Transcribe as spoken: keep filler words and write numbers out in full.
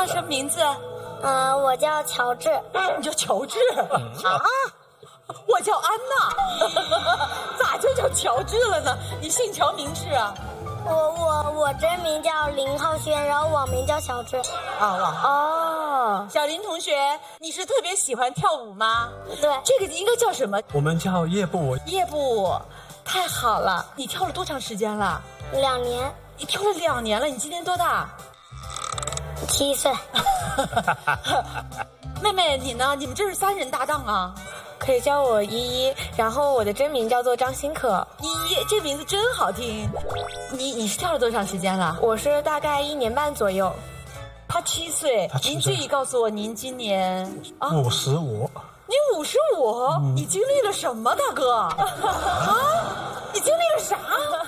什么名字？ 嗯、呃，我叫乔治。 你叫乔治、嗯、啊？我叫安娜，咋就叫乔治了呢？你姓乔名治啊？ 我我我真名叫林浩轩，然后网名叫乔治。 啊哦，小林同学，你是特别喜欢跳舞吗？ 对， 这个应该叫什么？ 我们叫夜步舞。 夜步舞，太好了！你跳了多长时间了？ 两年。 你跳了两年了，你今年多大？ 七岁。 妹妹，你呢？你们这是三人搭档啊？ 可以叫我依依，然后我的真名叫做张新可。 依依，这名字真好听。你你是跳了多长时间了？ 我是大概一年半左右。 他七岁。您具体告诉我，您今年啊？五十五。 你五十五？你经历了什么，大哥？啊？你经历了啥？